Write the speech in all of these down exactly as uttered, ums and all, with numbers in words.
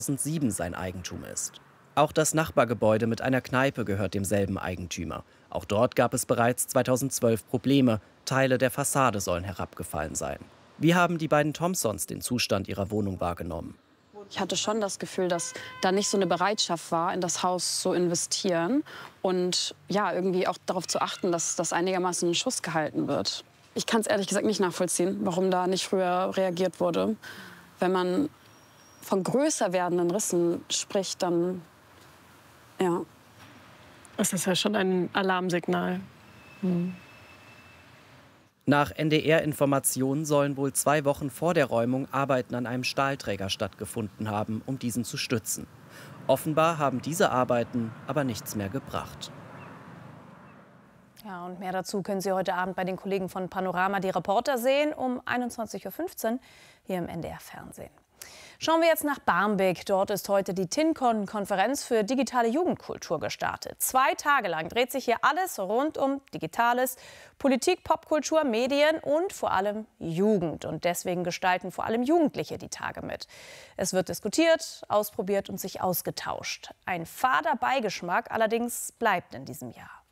zweitausendsieben sein Eigentum ist. Auch das Nachbargebäude mit einer Kneipe gehört demselben Eigentümer. Auch dort gab es bereits zweitausendzwölf Probleme. Teile der Fassade sollen herabgefallen sein. Wie haben die beiden Thompsons den Zustand ihrer Wohnung wahrgenommen? Ich hatte schon das Gefühl, dass da nicht so eine Bereitschaft war, in das Haus zu investieren und ja, irgendwie auch darauf zu achten, dass das einigermaßen in Schuss gehalten wird. Ich kann es ehrlich gesagt nicht nachvollziehen, warum da nicht früher reagiert wurde. Wenn man von größer werdenden Rissen spricht, dann ja. Das ist ja schon ein Alarmsignal. Hm. Nach N D R-Informationen sollen wohl zwei Wochen vor der Räumung Arbeiten an einem Stahlträger stattgefunden haben, um diesen zu stützen. Offenbar haben diese Arbeiten aber nichts mehr gebracht. Ja, und mehr dazu können Sie heute Abend bei den Kollegen von Panorama die Reporter sehen, um einundzwanzig Uhr fünfzehn hier im N D R-Fernsehen. Schauen wir jetzt nach Barmbek. Dort ist heute die TinCon-Konferenz für digitale Jugendkultur gestartet. Zwei Tage lang dreht sich hier alles rund um Digitales, Politik, Popkultur, Medien und vor allem Jugend. Und deswegen gestalten vor allem Jugendliche die Tage mit. Es wird diskutiert, ausprobiert und sich ausgetauscht. Ein fader Beigeschmack allerdings bleibt in diesem Jahr.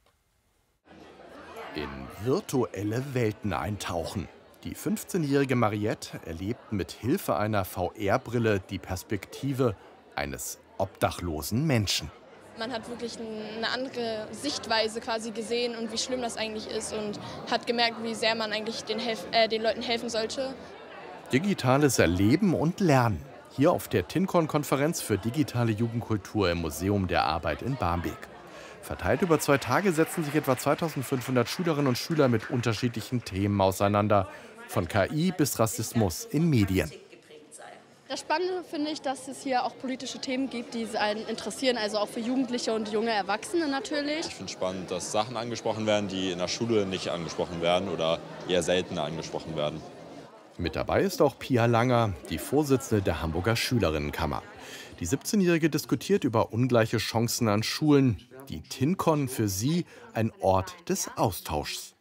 In virtuelle Welten eintauchen. Die fünfzehnjährige Mariette erlebt mit Hilfe einer V R-Brille die Perspektive eines obdachlosen Menschen. Man hat wirklich eine andere Sichtweise quasi gesehen und wie schlimm das eigentlich ist und hat gemerkt, wie sehr man eigentlich den, Helf äh, den Leuten helfen sollte. Digitales Erleben und Lernen. Hier auf der TinCon-Konferenz für digitale Jugendkultur im Museum der Arbeit in Barmbek. Verteilt über zwei Tage setzen sich etwa zweitausendfünfhundert Schülerinnen und Schüler mit unterschiedlichen Themen auseinander. Von K I bis Rassismus in Medien. Das Spannende finde ich, dass es hier auch politische Themen gibt, die einen interessieren, also auch für Jugendliche und junge Erwachsene natürlich. Ich finde es spannend, dass Sachen angesprochen werden, die in der Schule nicht angesprochen werden oder eher seltener angesprochen werden. Mit dabei ist auch Pia Langer, die Vorsitzende der Hamburger Schülerinnenkammer. Die siebzehnjährige diskutiert über ungleiche Chancen an Schulen. Die TinCon für sie ein Ort des Austauschs.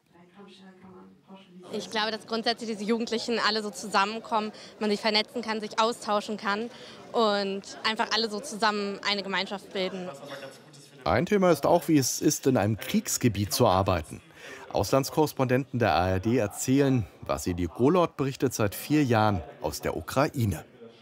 Ich glaube, dass grundsätzlich diese Jugendlichen alle so zusammenkommen, man sich vernetzen kann, sich austauschen kann und einfach alle so zusammen eine Gemeinschaft bilden. Ein Thema ist auch, wie es ist, in einem Kriegsgebiet zu arbeiten. Auslandskorrespondenten der A R D erzählen, Wassili Golod berichtet seit vier Jahren aus der Ukraine.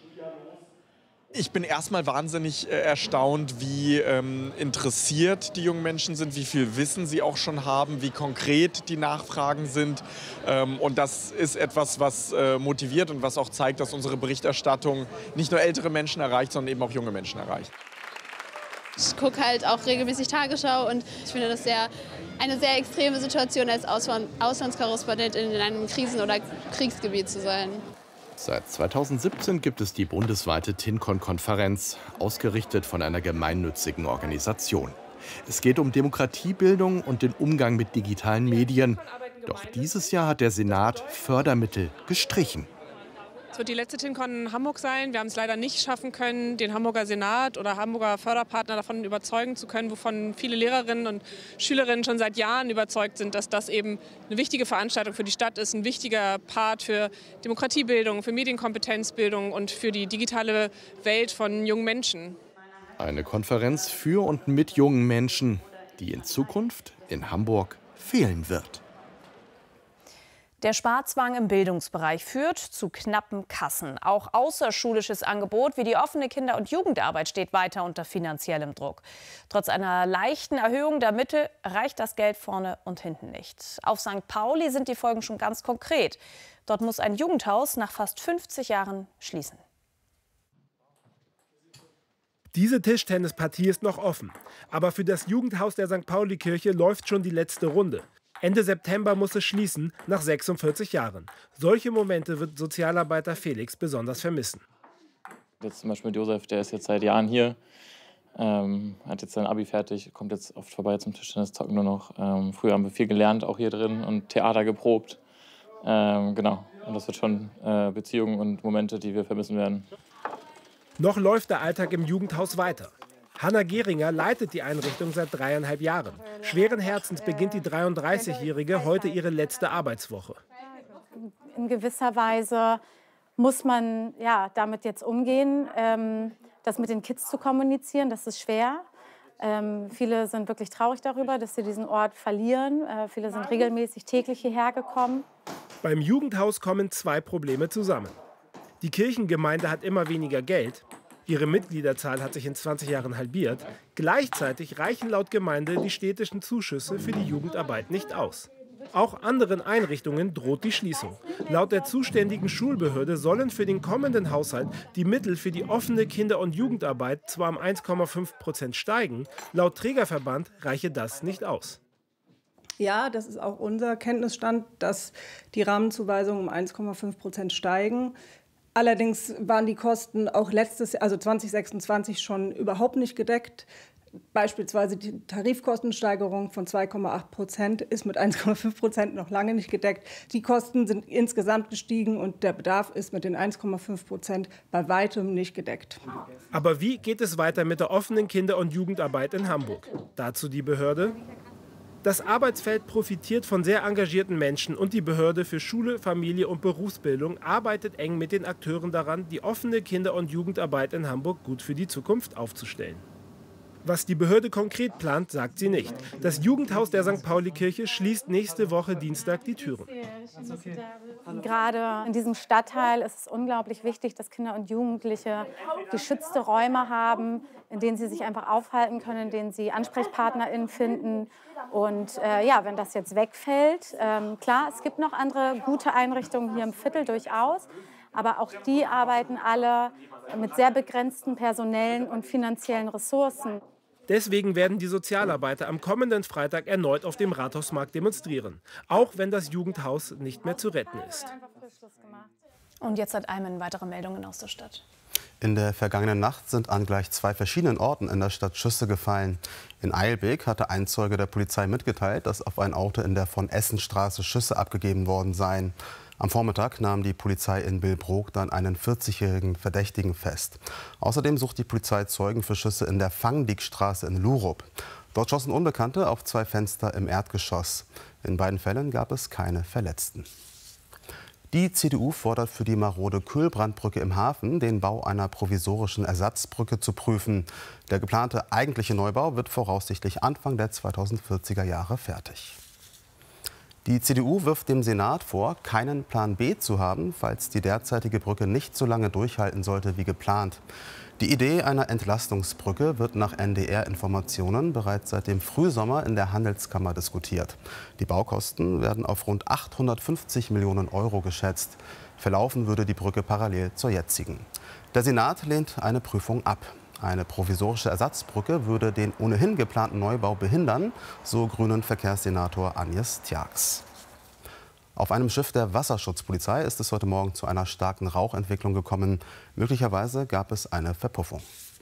Ich bin erstmal wahnsinnig äh, erstaunt, wie ähm, interessiert die jungen Menschen sind, wie viel Wissen sie auch schon haben, wie konkret die Nachfragen sind. Ähm, und das ist etwas, was äh, motiviert und was auch zeigt, dass unsere Berichterstattung nicht nur ältere Menschen erreicht, sondern eben auch junge Menschen erreicht. Ich gucke halt auch regelmäßig Tagesschau und ich finde das sehr, eine sehr extreme Situation, als Ausland Auslandskorrespondent in einem Krisen- oder Kriegsgebiet zu sein. Seit zweitausendsiebzehn gibt es die bundesweite TinCon-Konferenz, ausgerichtet von einer gemeinnützigen Organisation. Es geht um Demokratiebildung und den Umgang mit digitalen Medien. Doch dieses Jahr hat der Senat Fördermittel gestrichen. Es wird die letzte TinCon in Hamburg sein. Wir haben es leider nicht schaffen können, den Hamburger Senat oder Hamburger Förderpartner davon überzeugen zu können, wovon viele Lehrerinnen und Schülerinnen schon seit Jahren überzeugt sind, dass das eben eine wichtige Veranstaltung für die Stadt ist, ein wichtiger Part für Demokratiebildung, für Medienkompetenzbildung und für die digitale Welt von jungen Menschen. Eine Konferenz für und mit jungen Menschen, die in Zukunft in Hamburg fehlen wird. Der Sparzwang im Bildungsbereich führt zu knappen Kassen. Auch außerschulisches Angebot wie die offene Kinder- und Jugendarbeit steht weiter unter finanziellem Druck. Trotz einer leichten Erhöhung der Mittel reicht das Geld vorne und hinten nicht. Auf Sankt Pauli sind die Folgen schon ganz konkret. Dort muss ein Jugendhaus nach fast fünfzig Jahren schließen. Diese Tischtennispartie ist noch offen. Aber für das Jugendhaus der Sankt Pauli-Kirche läuft schon die letzte Runde. Ende September muss es schließen, nach sechsundvierzig Jahren. Solche Momente wird Sozialarbeiter Felix besonders vermissen. Jetzt zum Beispiel mit Josef, der ist jetzt seit Jahren hier, ähm, hat jetzt sein Abi fertig, kommt jetzt oft vorbei zum Tischtennis zocken nur noch. Ähm, früher haben wir viel gelernt, auch hier drin, und Theater geprobt. Ähm, genau, und das wird schon äh, Beziehungen und Momente, die wir vermissen werden. Noch läuft der Alltag im Jugendhaus weiter. Hanna Gehringer leitet die Einrichtung seit dreieinhalb Jahren. Schweren Herzens beginnt die dreiunddreißigjährige heute ihre letzte Arbeitswoche. In gewisser Weise muss man ja, damit jetzt umgehen, ähm, das mit den Kids zu kommunizieren, das ist schwer. Ähm, viele sind wirklich traurig darüber, dass sie diesen Ort verlieren. Äh, viele sind regelmäßig täglich hierher gekommen. Beim Jugendhaus kommen zwei Probleme zusammen. Die Kirchengemeinde hat immer weniger Geld. Ihre Mitgliederzahl hat sich in zwanzig Jahren halbiert. Gleichzeitig reichen laut Gemeinde die städtischen Zuschüsse für die Jugendarbeit nicht aus. Auch anderen Einrichtungen droht die Schließung. Laut der zuständigen Schulbehörde sollen für den kommenden Haushalt die Mittel für die offene Kinder- und Jugendarbeit zwar um eins Komma fünf Prozent steigen, laut Trägerverband reiche das nicht aus. Ja, das ist auch unser Kenntnisstand, dass die Rahmenzuweisungen um eins Komma fünf Prozent steigen. Allerdings waren die Kosten auch letztes Jahr, also zwanzig sechsundzwanzig, schon überhaupt nicht gedeckt. Beispielsweise die Tarifkostensteigerung von zwei Komma acht Prozent ist mit eins Komma fünf Prozent noch lange nicht gedeckt. Die Kosten sind insgesamt gestiegen und der Bedarf ist mit den eins Komma fünf Prozent bei weitem nicht gedeckt. Aber wie geht es weiter mit der offenen Kinder- und Jugendarbeit in Hamburg? Dazu die Behörde. Das Arbeitsfeld profitiert von sehr engagierten Menschen und die Behörde für Schule, Familie und Berufsbildung arbeitet eng mit den Akteuren daran, die offene Kinder- und Jugendarbeit in Hamburg gut für die Zukunft aufzustellen. Was die Behörde konkret plant, sagt sie nicht. Das Jugendhaus der Sankt Pauli-Kirche schließt nächste Woche Dienstag die Türen. Gerade in diesem Stadtteil ist es unglaublich wichtig, dass Kinder und Jugendliche geschützte Räume haben, in denen sie sich einfach aufhalten können, in denen sie AnsprechpartnerInnen finden. Und äh, ja, wenn das jetzt wegfällt, ähm, klar, es gibt noch andere gute Einrichtungen hier im Viertel durchaus, aber auch die arbeiten alle mit sehr begrenzten personellen und finanziellen Ressourcen. Deswegen werden die Sozialarbeiter am kommenden Freitag erneut auf dem Rathausmarkt demonstrieren, auch wenn das Jugendhaus nicht mehr zu retten ist. Und jetzt hat Ayman weitere Meldungen aus der Stadt. In der vergangenen Nacht sind an gleich zwei verschiedenen Orten in der Stadt Schüsse gefallen. In Eilbek hatte ein Zeuge der Polizei mitgeteilt, dass auf ein Auto in der Von-Essen-Straße Schüsse abgegeben worden seien. Am Vormittag nahm die Polizei in Billbrook dann einen vierzigjährigen Verdächtigen fest. Außerdem sucht die Polizei Zeugen für Schüsse in der Fangdikstraße in Lurup. Dort schossen Unbekannte auf zwei Fenster im Erdgeschoss. In beiden Fällen gab es keine Verletzten. Die C D U fordert für die marode Kühlbrandbrücke im Hafen den Bau einer provisorischen Ersatzbrücke zu prüfen. Der geplante eigentliche Neubau wird voraussichtlich Anfang der zweitausendvierziger Jahre fertig. Die C D U wirft dem Senat vor, keinen Plan B zu haben, falls die derzeitige Brücke nicht so lange durchhalten sollte wie geplant. Die Idee einer Entlastungsbrücke wird nach N D R-Informationen bereits seit dem Frühsommer in der Handelskammer diskutiert. Die Baukosten werden auf rund achthundertfünfzig Millionen Euro geschätzt. Verlaufen würde die Brücke parallel zur jetzigen. Der Senat lehnt eine Prüfung ab. Eine provisorische Ersatzbrücke würde den ohnehin geplanten Neubau behindern, so Grünen Verkehrssenator Agnes Tjax. Auf einem Schiff der Wasserschutzpolizei ist es heute Morgen zu einer starken Rauchentwicklung gekommen. Möglicherweise gab es eine Verpuffung.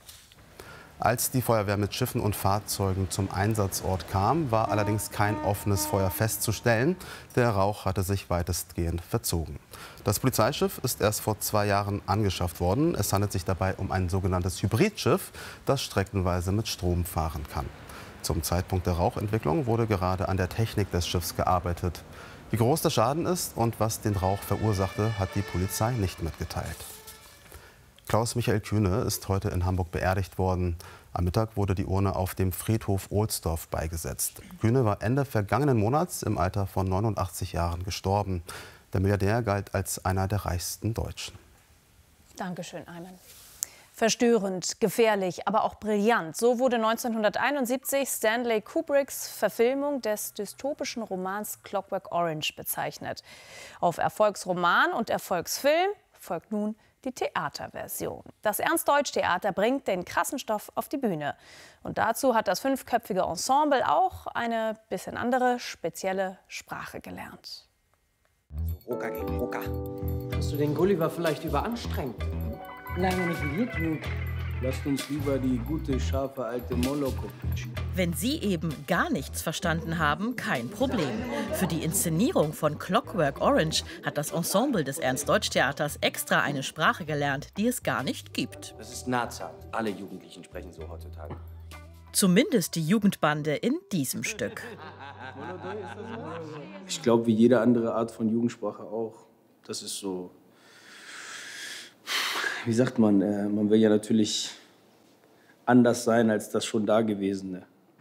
Als die Feuerwehr mit Schiffen und Fahrzeugen zum Einsatzort kam, war allerdings kein offenes Feuer festzustellen. Der Rauch hatte sich weitestgehend verzogen. Das Polizeischiff ist erst vor zwei Jahren angeschafft worden. Es handelt sich dabei um ein sogenanntes Hybridschiff, das streckenweise mit Strom fahren kann. Zum Zeitpunkt der Rauchentwicklung wurde gerade an der Technik des Schiffs gearbeitet. Wie groß der Schaden ist und was den Rauch verursachte, hat die Polizei nicht mitgeteilt. Klaus-Michael Kühne ist heute in Hamburg beerdigt worden. Am Mittag wurde die Urne auf dem Friedhof Ohlsdorf beigesetzt. Kühne war Ende vergangenen Monats im Alter von neunundachtzig Jahren gestorben. Der Milliardär galt als einer der reichsten Deutschen. Dankeschön, Ayman. Verstörend, gefährlich, aber auch brillant. So wurde neunzehnhunderteinundsiebzig Stanley Kubricks Verfilmung des dystopischen Romans Clockwork Orange bezeichnet. Auf Erfolgsroman und Erfolgsfilm folgt nun die Theaterversion. Das Ernst-Deutsch-Theater bringt den krassen Stoff auf die Bühne. Und dazu hat das fünfköpfige Ensemble auch eine bisschen andere, spezielle Sprache gelernt. Rucker gegen Rucker. Hast du den Gulliver vielleicht überanstrengt? Lange nicht wie YouTube. Lasst uns lieber die gute, scharfe alte Moloko pitchen. Wenn Sie eben gar nichts verstanden haben, kein Problem. Für die Inszenierung von Clockwork Orange hat das Ensemble des Ernst-Deutsch-Theaters extra eine Sprache gelernt, die es gar nicht gibt. Das ist Nazart. Alle Jugendlichen sprechen so heutzutage. Zumindest die Jugendbande in diesem Stück. Ich glaube, wie jede andere Art von Jugendsprache auch. Das ist so, wie sagt man, äh, man will ja natürlich anders sein als das schon Dagewesene.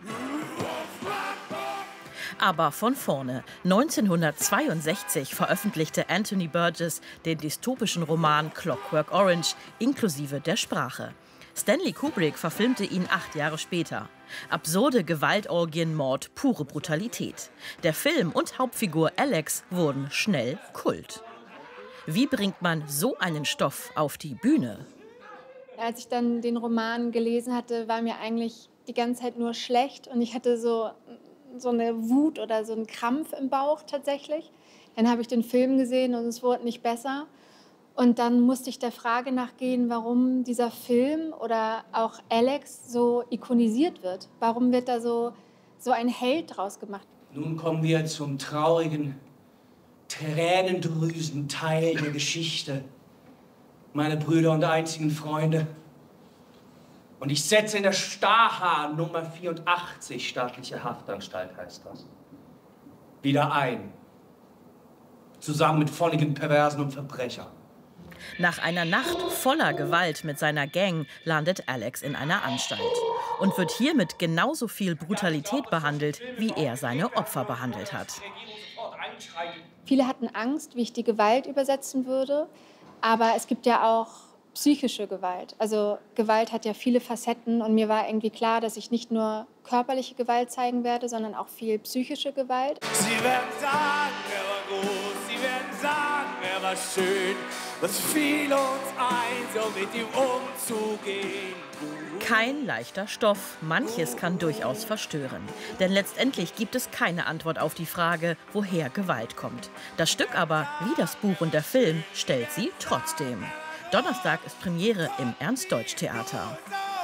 Aber von vorne. neunzehnhundertzweiundsechzig veröffentlichte Anthony Burgess den dystopischen Roman Clockwork Orange inklusive der Sprache. Stanley Kubrick verfilmte ihn acht Jahre später. Absurde Gewaltorgien, Mord, pure Brutalität. Der Film und Hauptfigur Alex wurden schnell Kult. Wie bringt man so einen Stoff auf die Bühne? Als ich dann den Roman gelesen hatte, war mir eigentlich die ganze Zeit nur schlecht. Und ich hatte so, so eine Wut oder so einen Krampf im Bauch tatsächlich. Dann habe ich den Film gesehen und es wurde nicht besser. Und dann musste ich der Frage nachgehen, warum dieser Film oder auch Alex so ikonisiert wird. Warum wird da so, so ein Held draus gemacht? Nun kommen wir zum traurigen, tränendrüsen Teil der Geschichte. Meine Brüder und einzigen Freunde. Und ich setze in der Staha Nummer vierundachtzig, staatliche Haftanstalt heißt das, wieder ein. Zusammen mit volligen Perversen und Verbrechern. Nach einer Nacht voller Gewalt mit seiner Gang landet Alex in einer Anstalt und wird hier mit genauso viel Brutalität behandelt, wie er seine Opfer behandelt hat. Viele hatten Angst, wie ich die Gewalt übersetzen würde, aber es gibt ja auch psychische Gewalt. Also Gewalt hat ja viele Facetten und mir war irgendwie klar, dass ich nicht nur körperliche Gewalt zeigen werde, sondern auch viel psychische Gewalt. Sie werden sagen, er war groß, sie werden sagen, er war schön. Was fiel uns ein, so mit ihm umzugehen? Kein leichter Stoff, manches kann durchaus verstören. Denn letztendlich gibt es keine Antwort auf die Frage, woher Gewalt kommt. Das Stück aber, wie das Buch und der Film, stellt sie trotzdem. Donnerstag ist Premiere im Ernst-Deutsch-Theater.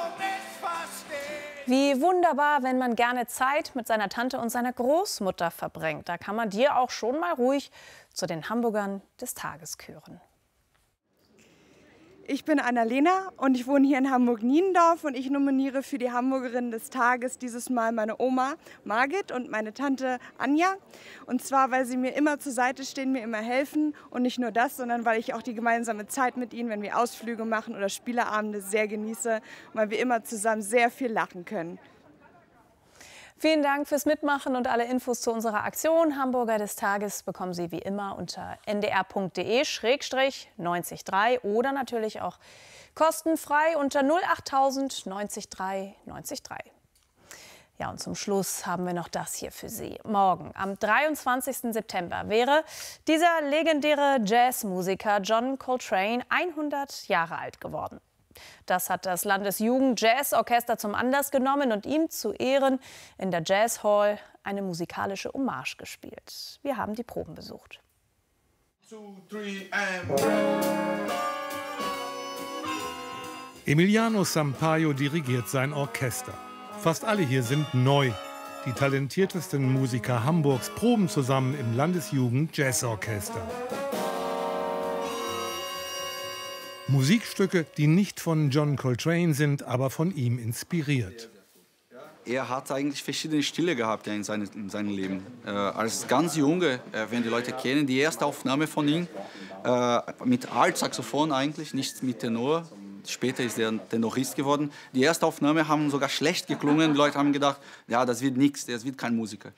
Wie wunderbar, wenn man gerne Zeit mit seiner Tante und seiner Großmutter verbringt. Da kann man dir auch schon mal ruhig zu den Hamburgern des Tages küren. Ich bin Annalena und ich wohne hier in Hamburg-Niendorf und ich nominiere für die Hamburgerin des Tages dieses Mal meine Oma Margit und meine Tante Anja. Und zwar, weil sie mir immer zur Seite stehen, mir immer helfen und nicht nur das, sondern weil ich auch die gemeinsame Zeit mit ihnen, wenn wir Ausflüge machen oder Spieleabende, sehr genieße und weil wir immer zusammen sehr viel lachen können. Vielen Dank fürs Mitmachen und alle Infos zu unserer Aktion Hamburger des Tages bekommen Sie wie immer unter n d r punkt d e schrägstrich neunzig drei oder natürlich auch kostenfrei unter null achttausend neunzig drei neunzig drei. Ja, und zum Schluss haben wir noch das hier für Sie. Morgen, am dreiundzwanzigsten September, wäre dieser legendäre Jazzmusiker John Coltrane hundert Jahre alt geworden. Das hat das Landesjugend-Jazz-Orchester zum Anlass genommen und ihm zu Ehren in der Jazz Hall eine musikalische Hommage gespielt. Wir haben die Proben besucht. Two, three, and... Emiliano Sampaio dirigiert sein Orchester. Fast alle hier sind neu. Die talentiertesten Musiker Hamburgs proben zusammen im Landesjugend-Jazz-Orchester. Musikstücke, die nicht von John Coltrane sind, aber von ihm inspiriert. Er hat eigentlich verschiedene Stile gehabt in, seine, in seinem Leben. Äh, als ganz Junge, äh, wenn die Leute kennen, die erste Aufnahme von ihm äh, mit Altsaxophon eigentlich, nicht mit Tenor. Später ist er Tenorist geworden. Die erste Aufnahme haben sogar schlecht geklungen. Die Leute haben gedacht, ja, das wird nichts, das wird kein Musiker.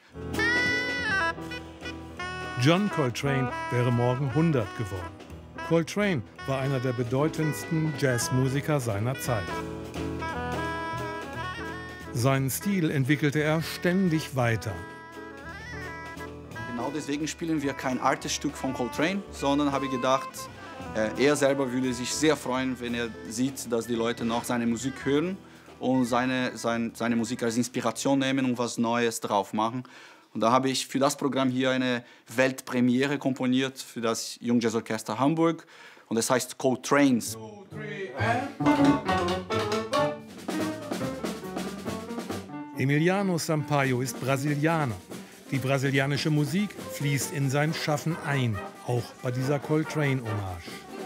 John Coltrane wäre morgen hundert geworden. Coltrane war einer der bedeutendsten Jazzmusiker seiner Zeit. Seinen Stil entwickelte er ständig weiter. Genau deswegen spielen wir kein altes Stück von Coltrane, sondern habe ich gedacht, er selber würde sich sehr freuen, wenn er sieht, dass die Leute noch seine Musik hören und seine, seine, seine Musik als Inspiration nehmen und was Neues drauf machen. Und da habe ich für das Programm hier eine Weltpremiere komponiert für das Jungjazzorchester Hamburg. Und es heißt Coltranes. Emiliano Sampaio ist Brasilianer. Die brasilianische Musik fließt in sein Schaffen ein, auch bei dieser Coltrane-Hommage.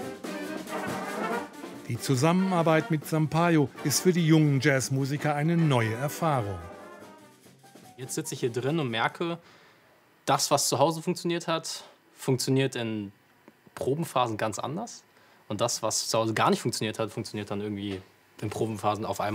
Die Zusammenarbeit mit Sampaio ist für die jungen Jazzmusiker eine neue Erfahrung. Jetzt sitze ich hier drin und merke, das, was zu Hause funktioniert hat, funktioniert in Probenphasen ganz anders. Und das, was zu Hause gar nicht funktioniert hat, funktioniert dann irgendwie in Probenphasen auf einmal.